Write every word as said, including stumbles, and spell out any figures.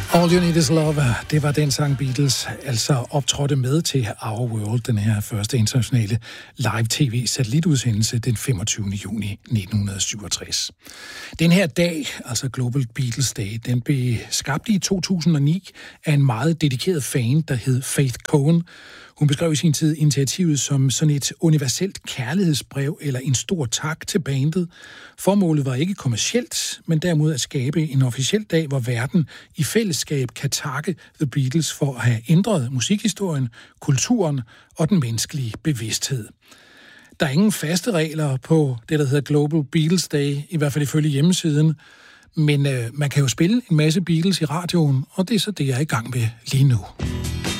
All You Need Is Love, det var den sang Beatles altså optrådte med til Our World, den her første internationale live-tv-satellitudsendelse den femogtyvende juni nitten syvogtres. Den her dag, altså Global Beatles Day, den blev skabt i to tusind og ni af en meget dedikeret fan, der hed Faith Cohen. Hun beskrev i sin tid initiativet som sådan et universelt kærlighedsbrev eller en stor tak til bandet. Formålet var ikke kommercielt, men derimod at skabe en officiel dag, hvor verden i fællesskab kan takke The Beatles for at have ændret musikhistorien, kulturen og den menneskelige bevidsthed. Der er ingen faste regler på det, der hedder Global Beatles Day, i hvert fald ifølge hjemmesiden. Men øh, man kan jo spille en masse Beatles i radioen, og det er så det, jeg er i gang med lige nu.